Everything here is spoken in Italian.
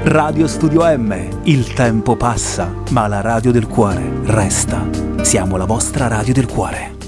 Radio Studio M. Il tempo passa, ma la radio del cuore resta. Siamo la vostra radio del cuore.